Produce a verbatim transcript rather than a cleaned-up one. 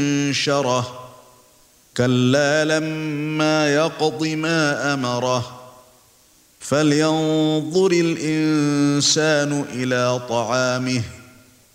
منشرة كلا لما يقض ما أمره فلينظر الإنسان إلى طعامه